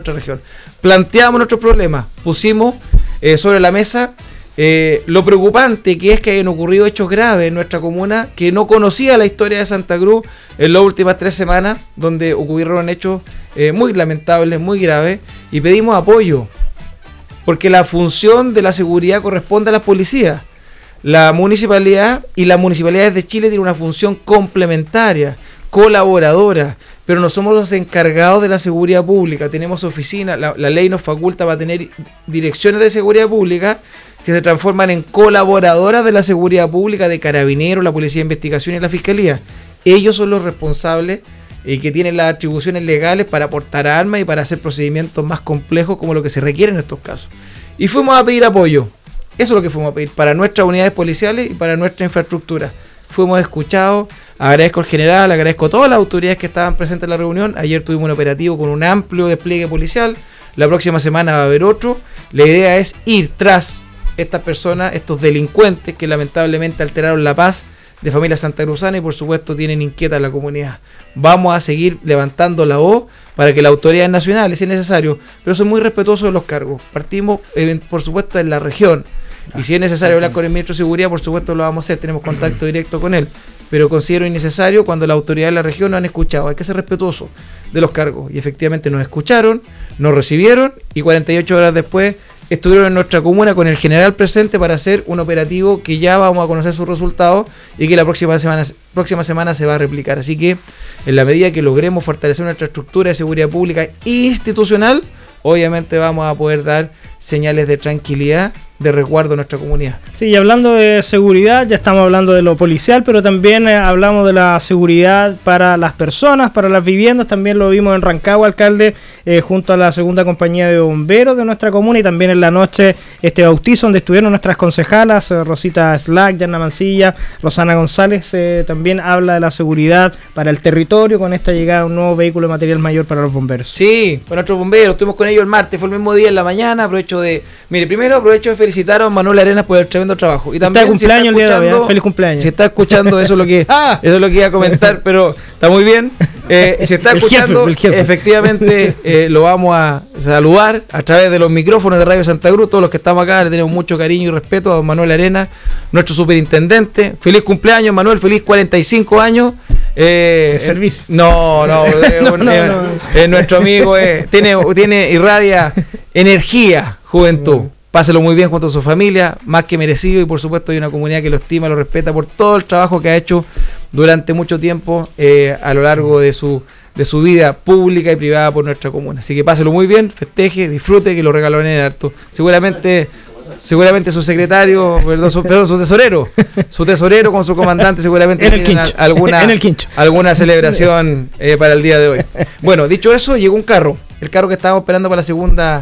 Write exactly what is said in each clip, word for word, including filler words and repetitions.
nuestra región. Planteamos nuestros problemas, pusimos eh, sobre la mesa eh, lo preocupante que es que hayan ocurrido hechos graves en nuestra comuna, que no conocía la historia de Santa Cruz en las últimas tres semanas, donde ocurrieron hechos eh, muy lamentables, muy graves, y pedimos apoyo, porque la función de la seguridad corresponde a las policías. La municipalidad y las municipalidades de Chile tienen una función complementaria, colaboradora, pero no somos los encargados de la seguridad pública. Tenemos oficinas, la, la ley nos faculta para tener direcciones de seguridad pública que se transforman en colaboradoras de la seguridad pública, de Carabineros, la Policía de Investigación y la Fiscalía. Ellos son los responsables y que tienen las atribuciones legales para aportar armas y para hacer procedimientos más complejos como lo que se requiere en estos casos. Y fuimos a pedir apoyo. Eso es lo que fuimos a pedir para nuestras unidades policiales y para nuestra infraestructura. Fuimos escuchados, agradezco al general, agradezco a todas las autoridades que estaban presentes en la reunión. Ayer tuvimos un operativo con un amplio despliegue policial, la próxima semana va a haber otro. La idea es ir tras estas personas, estos delincuentes que lamentablemente alteraron la paz de familias santacruzanas y por supuesto tienen inquieta a la comunidad. Vamos a seguir levantando la voz para que las autoridades nacionales, si es necesario, pero soy muy respetuoso de los cargos. Partimos, eh, por supuesto, en la región. Y si es necesario hablar con el ministro de Seguridad, por supuesto lo vamos a hacer, tenemos contacto directo con él. Pero considero innecesario cuando las autoridades de la región nos han escuchado. Hay que ser respetuoso de los cargos. Y efectivamente nos escucharon, nos recibieron y cuarenta y ocho horas después estuvieron en nuestra comuna con el general presente para hacer un operativo que ya vamos a conocer sus resultados y que la próxima semana, próxima semana se va a replicar. Así que en la medida que logremos fortalecer nuestra estructura de seguridad pública institucional, obviamente vamos a poder dar señales de tranquilidad, de resguardo a nuestra comunidad. Sí, y hablando de seguridad, ya estamos hablando de lo policial, pero también eh, hablamos de la seguridad para las personas, para las viviendas. También lo vimos en Rancagua, alcalde, eh, junto a la segunda compañía de bomberos de nuestra comuna, y también en la noche este bautizo donde estuvieron nuestras concejalas, eh, Rosita Slack, Yana Mancilla, Rosana González. Eh, también habla de la seguridad para el territorio con esta llegada de un nuevo vehículo de material mayor para los bomberos. Sí, para nuestros bomberos, estuvimos con ellos el martes, fue el mismo día en la mañana. Aprovecho de, mire, primero aprovecho de felicitar a Manuel Arenas por el tremendo trabajo. Y también, está de cumpleaños si está el día de hoy, ¿eh? Feliz cumpleaños. Si está escuchando, eso es lo que, ah, eso es lo que iba a comentar, pero está muy bien. Eh, si está escuchando, el jefe, el jefe. Efectivamente eh, lo vamos a saludar a través de los micrófonos de Radio Santa Cruz. Todos los que estamos acá le tenemos mucho cariño y respeto a don Manuel Arenas, nuestro superintendente. Feliz cumpleaños, Manuel, feliz cuarenta y cinco años. Eh, de servicio. No, no, eh, no, no, eh, no. Eh, nuestro amigo eh, tiene, tiene irradia energía, juventud. Bueno. Páselo muy bien junto a su familia, más que merecido, y por supuesto hay una comunidad que lo estima, lo respeta por todo el trabajo que ha hecho durante mucho tiempo eh, a lo largo de su de su vida pública y privada por nuestra comuna. Así que páselo muy bien, festeje, disfrute, que lo regaló en el harto. Seguramente seguramente su secretario, perdón, su, perdón, su tesorero, su tesorero con su comandante seguramente tienen alguna, en el alguna celebración eh, para el día de hoy. Bueno, dicho eso, llegó un carro, el carro que estábamos esperando para la segunda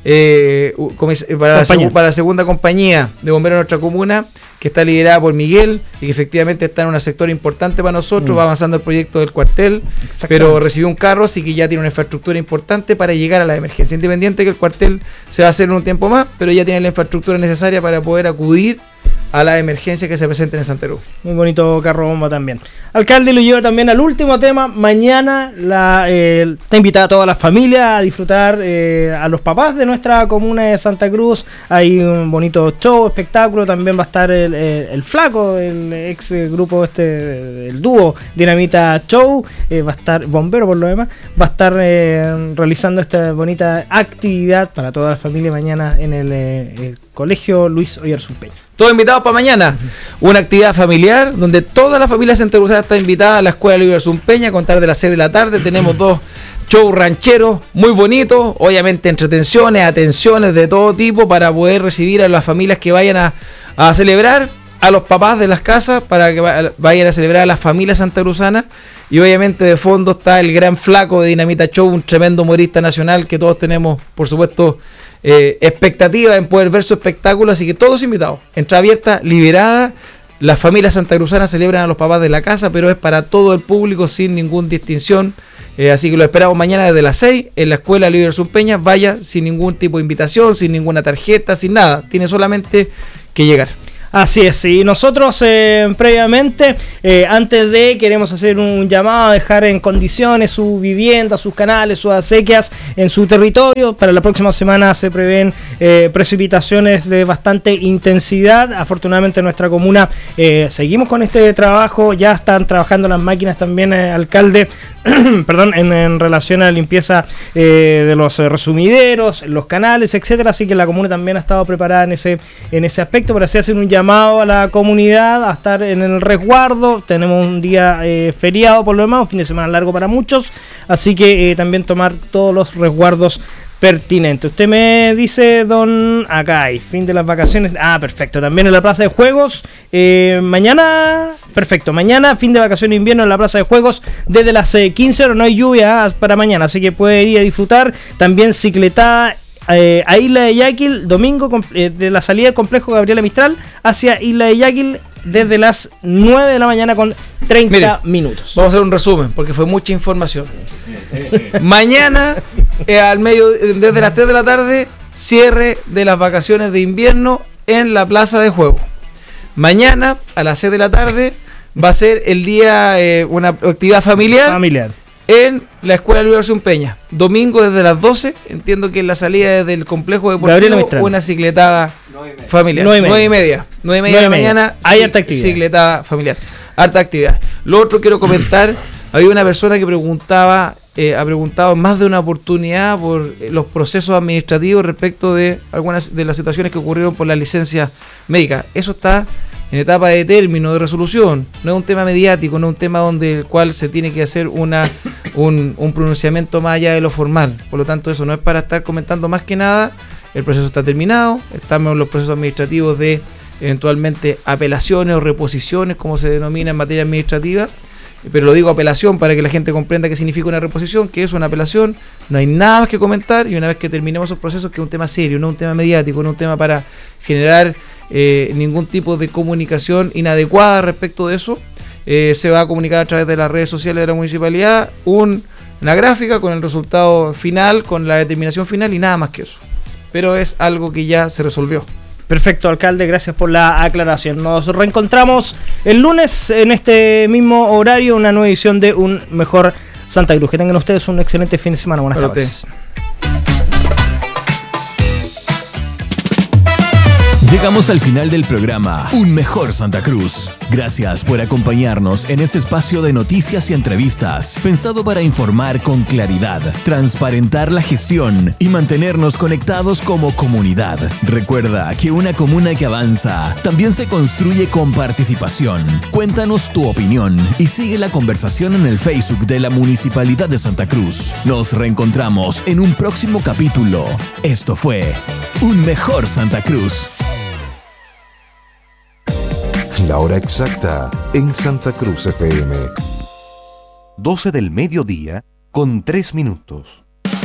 Eh, para, la seg- para la segunda compañía de bomberos de nuestra comuna, que está liderada por Miguel y que efectivamente está en un sector importante para nosotros. Mm. Va avanzando el proyecto del cuartel, pero recibió un carro, así que ya tiene una infraestructura importante para llegar a la emergencia, independiente que el cuartel se va a hacer en un tiempo más, pero ya tiene la infraestructura necesaria para poder acudir a las emergencias que se presenten en Santa Cruz. Muy bonito carro bomba también. Alcalde, lo lleva también al último tema. Mañana la, eh, está invitada a toda la familia a disfrutar, eh, a los papás de nuestra comuna de Santa Cruz. Hay un bonito show, espectáculo. También va a estar el, el, el Flaco, el ex grupo este, el dúo Dinamita Show. Eh, va a estar Bombero por lo demás. Va a estar eh, realizando esta bonita actividad para toda la familia mañana en el, eh, el Colegio Luis Oyarzún Peña. Todos invitados para mañana, una actividad familiar donde toda la familia santacruzana está invitada a la Escuela Luis Oyarzún Peña a contar de las seis de la tarde. Tenemos dos shows rancheros muy bonitos, obviamente entretenciones, atenciones de todo tipo para poder recibir a las familias que vayan a, a celebrar, a los papás de las casas para que vayan a celebrar a las familias santacruzanas. Y obviamente de fondo está el gran Flaco de Dinamita Show, un tremendo humorista nacional que todos tenemos, por supuesto, Eh, expectativa en poder ver su espectáculo, así que todos invitados, entrada abierta, liberada. Las familias santacruzanas celebran a los papás de la casa, pero es para todo el público sin ninguna distinción, eh, así que lo esperamos mañana desde las seis en la Escuela Luis Oyarzún Peña. Vaya sin ningún tipo de invitación, sin ninguna tarjeta, sin nada, tiene solamente que llegar. Así es, y nosotros eh, previamente, eh, antes de, queremos hacer un llamado a dejar en condiciones su vivienda, sus canales, sus acequias en su territorio. Para la próxima semana se prevén eh, precipitaciones de bastante intensidad. Afortunadamente en nuestra comuna eh, seguimos con este trabajo, ya están trabajando las máquinas también, eh, alcalde, perdón, en, en relación a la limpieza eh, de los eh, resumideros, los canales, etcétera, así que la comuna también ha estado preparada en ese, en ese aspecto, pero así hacen un llamado a la comunidad a estar en el resguardo. Tenemos un día eh, feriado por lo demás, un fin de semana largo para muchos, así que eh, también tomar todos los resguardos pertinente. Usted me dice, don, acá hay fin de las vacaciones. Ah, perfecto. También en la plaza de juegos. Eh, mañana, perfecto. Mañana, fin de vacaciones de invierno en la plaza de juegos. Desde las eh, quince horas no hay lluvia ah, para mañana. Así que puede ir a disfrutar. También cicletada eh, a Isla de Yaquil. Domingo eh, de la salida del complejo Gabriela Mistral hacia Isla de Yaquil. Desde las nueve de la mañana con treinta Mire, minutos. Vamos a hacer un resumen porque fue mucha información. Mañana, eh, al medio, desde las tres de la tarde, cierre de las vacaciones de invierno en la plaza de juego. Mañana, a las seis de la tarde, va a ser el día, eh, una actividad familiar, familiar en la Escuela de Liberación Peña. Domingo desde las doce, entiendo que en la salida del complejo deportivo, una cicletada familiar. nueve y media. nueve y media de la mañana, hay harta actividad. Cicletada familiar. Harta actividad. Lo otro quiero comentar, había una persona que preguntaba, eh, ha preguntado en más de una oportunidad por los procesos administrativos respecto de algunas de las situaciones que ocurrieron por la licencia médica. Eso está en etapa de término, de resolución. No es un tema mediático, no es un tema donde el cual se tiene que hacer una un, un pronunciamiento más allá de lo formal. Por lo tanto, eso no es para estar comentando más que nada. El proceso está terminado, estamos en los procesos administrativos de eventualmente apelaciones o reposiciones, como se denomina en materia administrativa. Pero lo digo apelación para que la gente comprenda qué significa una reposición, que es una apelación. No hay nada más que comentar, y una vez que terminemos esos procesos, que es un tema serio, no un tema mediático, no un tema para generar eh, ningún tipo de comunicación inadecuada respecto de eso, eh, se va a comunicar a través de las redes sociales de la municipalidad un, una gráfica con el resultado final, con la determinación final, y nada más que eso. Pero es algo que ya se resolvió. Perfecto, alcalde, gracias por la aclaración. Nos reencontramos el lunes en este mismo horario, una nueva edición de Un Mejor Santa Cruz. Que tengan ustedes un excelente fin de semana. Buenas Para tardes. Usted. Llegamos al final del programa Un Mejor Santa Cruz. Gracias por acompañarnos en este espacio de noticias y entrevistas, pensado para informar con claridad, transparentar la gestión y mantenernos conectados como comunidad. Recuerda que una comuna que avanza también se construye con participación. Cuéntanos tu opinión y sigue la conversación en el Facebook de la Municipalidad de Santa Cruz. Nos reencontramos en un próximo capítulo. Esto fue Un Mejor Santa Cruz. La hora exacta en Santa Cruz F M. doce del mediodía con tres minutos.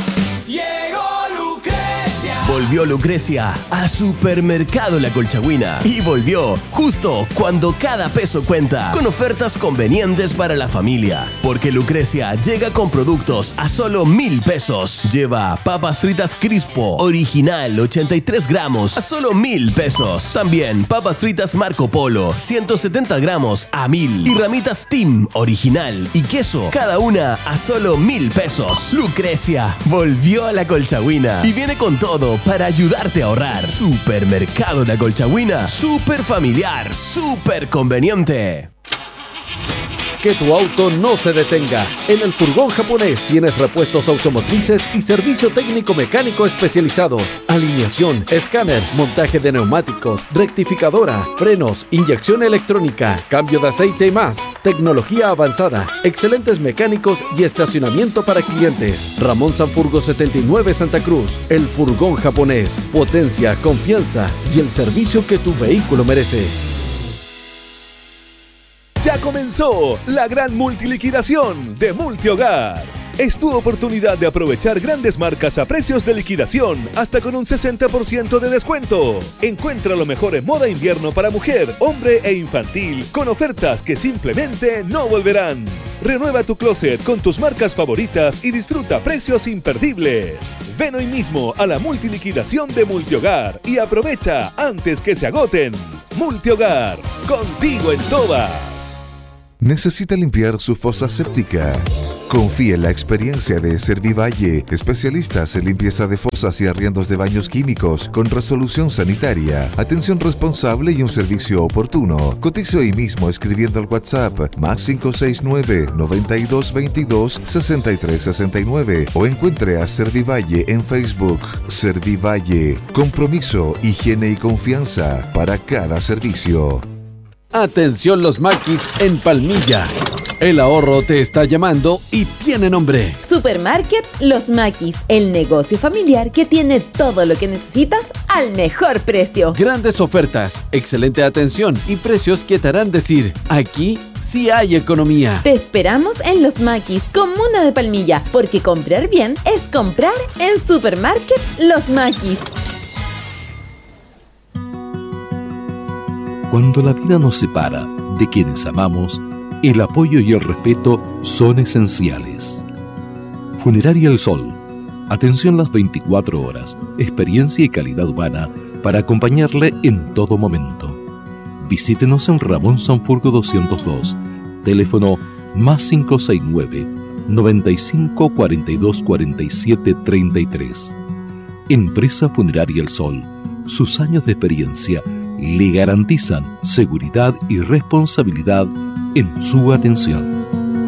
Volvió Lucrecia a Supermercado La Colchagüina. Y volvió justo cuando cada peso cuenta, con ofertas convenientes para la familia. Porque Lucrecia llega con productos a solo mil pesos. Lleva papas fritas Crispo original ochenta y tres gramos a solo mil pesos. También papas fritas Marco Polo ciento setenta gramos a mil. Y ramitas Team original y queso, cada una a solo mil pesos. Lucrecia volvió a La Colchagüina y viene con todo para ayudarte a ahorrar. Supermercado La Colchagüina, súper familiar, súper conveniente. Que tu auto no se detenga. En el Furgón Japonés tienes repuestos automotrices y servicio técnico mecánico especializado. Alineación, escáner, montaje de neumáticos, rectificadora, frenos, inyección electrónica, cambio de aceite y más. Tecnología avanzada, excelentes mecánicos y estacionamiento para clientes. Ramón Sanfurgo setenta y nueve Santa Cruz. El Furgón Japonés. Potencia, confianza y el servicio que tu vehículo merece. Ya comenzó la gran multiliquidación de Multihogar. Es tu oportunidad de aprovechar grandes marcas a precios de liquidación, hasta con un sesenta por ciento de descuento. Encuentra lo mejor en moda invierno para mujer, hombre e infantil, con ofertas que simplemente no volverán. Renueva tu closet con tus marcas favoritas y disfruta precios imperdibles. Ven hoy mismo a la multiliquidación de Multihogar y aprovecha antes que se agoten. Multihogar, contigo en todas. ¿Necesita limpiar su fosa séptica? Confíe en la experiencia de Servivalle, especialistas en limpieza de fosas y arriendos de baños químicos con resolución sanitaria, atención responsable y un servicio oportuno. Cotice hoy mismo escribiendo al WhatsApp más cinco seis nueve, noventa y dos veintidós, sesenta y tres sesenta y nueve o encuentre a Servivalle en Facebook. Servivalle, compromiso, higiene y confianza para cada servicio. Atención los maquis en Palmilla. El ahorro te está llamando y tiene nombre. Supermarket Los Maquis, el negocio familiar que tiene todo lo que necesitas al mejor precio. Grandes ofertas, excelente atención y precios que te harán decir, aquí sí hay economía. Te esperamos en Los Maquis, comuna de Palmilla, porque comprar bien es comprar en Supermarket Los Maquis. Cuando la vida nos separa de quienes amamos, el apoyo y el respeto son esenciales. Funeraria El Sol. Atención las veinticuatro horas, experiencia y calidad humana para acompañarle en todo momento. Visítenos en Ramón Sanfurgo doscientos dos, teléfono más cinco seis nueve, noventa y cinco cuarenta y dos cuarenta y siete treinta y tres. Empresa Funeraria El Sol. Sus años de experiencia le garantizan seguridad y responsabilidad en su atención.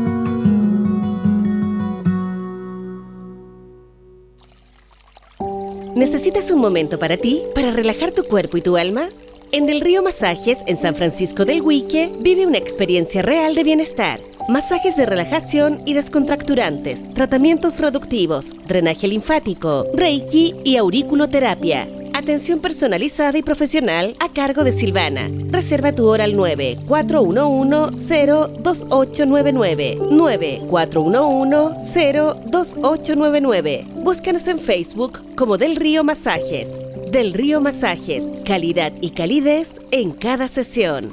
¿Necesitas un momento para ti, para relajar tu cuerpo y tu alma? En Del Río Masajes, en San Francisco del Huique, vive una experiencia real de bienestar. Masajes de relajación y descontracturantes, tratamientos reductivos, drenaje linfático, reiki y auriculoterapia. Atención personalizada y profesional a cargo de Silvana. Reserva tu hora al nueve cuatro uno uno, cero dos ocho nueve nueve. nueve cuatro uno uno, cero dos ocho nueve nueve. Búscanos en Facebook como Del Río Masajes. Del Río Masajes, calidad y calidez en cada sesión.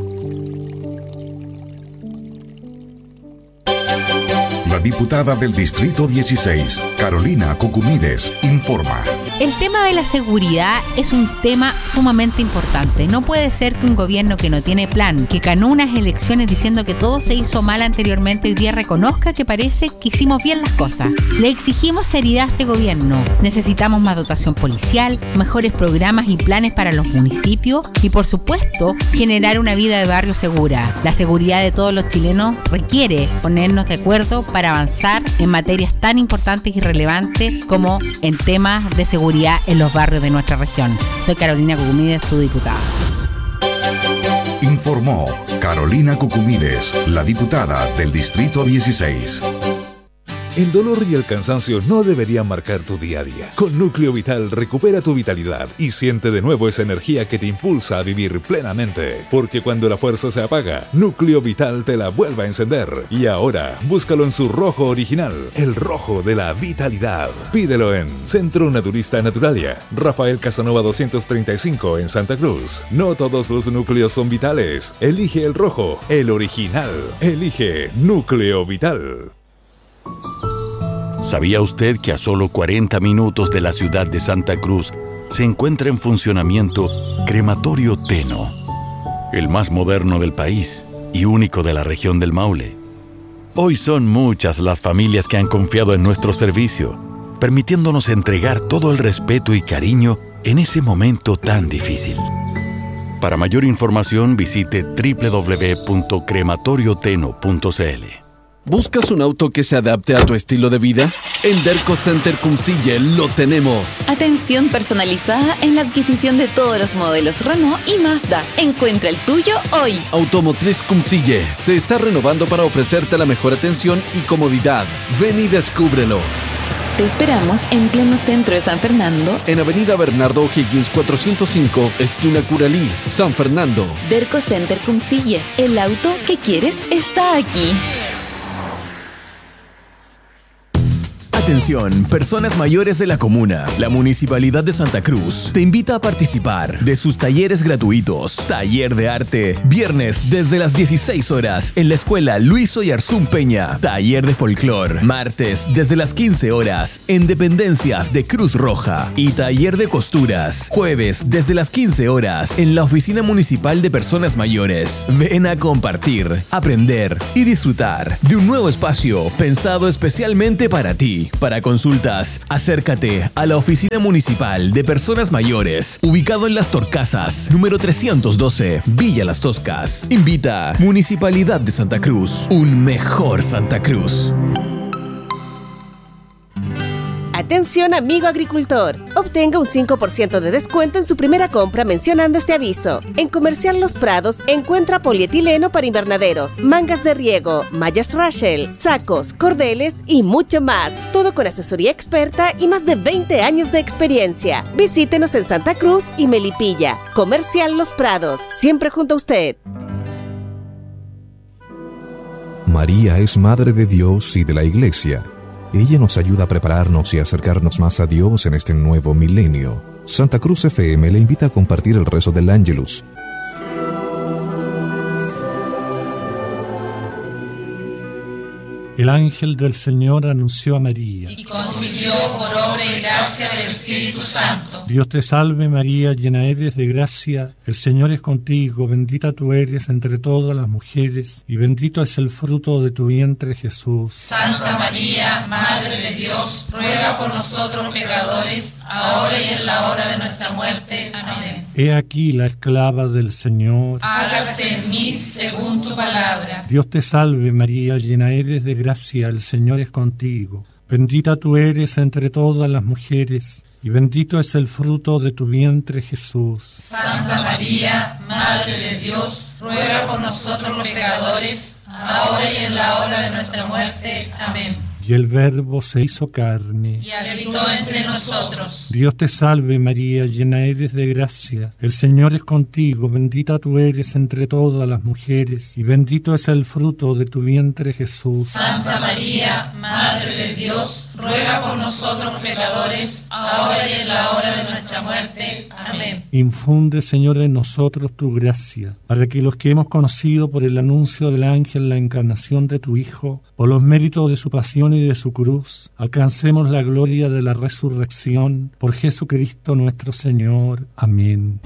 La diputada del Distrito dieciséis, Carolina Cucumides, informa. El tema de la seguridad es un tema sumamente importante. No puede ser que un gobierno que no tiene plan, que ganó unas elecciones diciendo que todo se hizo mal anteriormente, hoy día reconozca que parece que hicimos bien las cosas. Le exigimos seriedad a este gobierno. Necesitamos más dotación policial, mejores programas y planes para los municipios y, por supuesto, generar una vida de barrio segura. La seguridad de todos los chilenos requiere ponernos de acuerdo para avanzar en materias tan importantes y relevantes como en temas de seguridad en los barrios de nuestra región. Soy Carolina Cucumides, su diputada. Informó Carolina Cucumides, la diputada del Distrito dieciséis. El dolor y el cansancio no deberían marcar tu día a día. Con Núcleo Vital recupera tu vitalidad y siente de nuevo esa energía que te impulsa a vivir plenamente. Porque cuando la fuerza se apaga, Núcleo Vital te la vuelve a encender. Y ahora, búscalo en su rojo original, el rojo de la vitalidad. Pídelo en Centro Naturista Naturalia, Rafael Casanova doscientos treinta y cinco en Santa Cruz. No todos los núcleos son vitales. Elige el rojo, el original. Elige Núcleo Vital. ¿Sabía usted que a solo cuarenta minutos de la ciudad de Santa Cruz se encuentra en funcionamiento Crematorio Teno, el más moderno del país y único de la región del Maule? Hoy son muchas las familias que han confiado en nuestro servicio, permitiéndonos entregar todo el respeto y cariño en ese momento tan difícil. Para mayor información visite doble u doble u doble u punto crematorio teno punto c l. ¿Buscas un auto que se adapte a tu estilo de vida? En Derco Center Cumcille lo tenemos. Atención personalizada en la adquisición de todos los modelos Renault y Mazda. Encuentra el tuyo hoy. Automotriz Cumcille se está renovando para ofrecerte la mejor atención y comodidad. Ven y descúbrelo. Te esperamos en pleno centro de San Fernando, en Avenida Bernardo O'Higgins cuatrocientos cinco, esquina Curalí, San Fernando. Derco Center Cumcille. El auto que quieres está aquí. Atención, personas mayores de la comuna. La Municipalidad de Santa Cruz te invita a participar de sus talleres gratuitos. Taller de arte, viernes desde las dieciséis horas en la Escuela Luis Oyarzún Peña. Taller de folclor, martes desde las quince horas en Dependencias de Cruz Roja. Y taller de costuras, jueves desde las quince horas en la Oficina Municipal de Personas Mayores. Ven a compartir, aprender y disfrutar de un nuevo espacio pensado especialmente para ti. Para consultas, acércate a la Oficina Municipal de Personas Mayores, ubicado en Las Torcasas, número trescientos doce, Villa Las Toscas. Invita Municipalidad de Santa Cruz, un mejor Santa Cruz. Atención amigo agricultor, obtenga un cinco por ciento de descuento en su primera compra mencionando este aviso. En Comercial Los Prados encuentra polietileno para invernaderos, mangas de riego, mallas Rachel, sacos, cordeles y mucho más. Todo con asesoría experta y más de veinte años de experiencia. Visítenos en Santa Cruz y Melipilla. Comercial Los Prados, siempre junto a usted. María es Madre de Dios y de la Iglesia. Ella nos ayuda a prepararnos y acercarnos más a Dios en este nuevo milenio. Santa Cruz F M le invita a compartir el rezo del Ángelus. El ángel del Señor anunció a María. Y concibió por obra y gracia del Espíritu Santo. Dios te salve María, llena eres de gracia, el Señor es contigo, bendita tú eres entre todas las mujeres, y bendito es el fruto de tu vientre Jesús. Santa María, Madre de Dios, ruega por nosotros pecadores, ahora y en la hora de nuestra muerte. Amén. He aquí la esclava del Señor. Hágase en mí según tu palabra. Dios te salve María, llena eres de gracia, el Señor es contigo. Bendita tú eres entre todas las mujeres, y bendito es el fruto de tu vientre Jesús. Santa María, Madre de Dios, ruega por nosotros los pecadores, ahora y en la hora de nuestra muerte. Amén. Y el Verbo se hizo carne y habitó entre nosotros. Dios te salve María, llena eres de gracia, el Señor es contigo, bendita tú eres entre todas las mujeres, y bendito es el fruto de tu vientre Jesús. Santa María, Madre de Dios, ruega por nosotros los pecadores, ahora y en la hora de nuestra muerte. Amén. Infunde, Señor, en nosotros tu gracia, para que los que hemos conocido por el anuncio del ángel la encarnación de tu Hijo, por los méritos de su pasión y de su cruz, alcancemos la gloria de la resurrección, por Jesucristo nuestro Señor. Amén.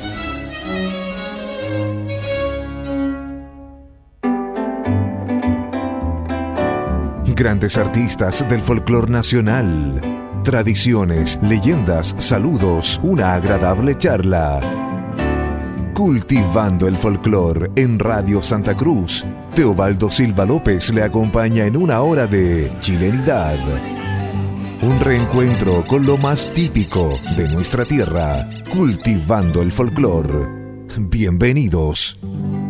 Grandes artistas del folclor nacional, tradiciones, leyendas, saludos, una agradable charla. Cultivando el folclor en Radio Santa Cruz. Teobaldo Silva López le acompaña en una hora de chilenidad. Un reencuentro con lo más típico de nuestra tierra. Cultivando el folclor. Bienvenidos.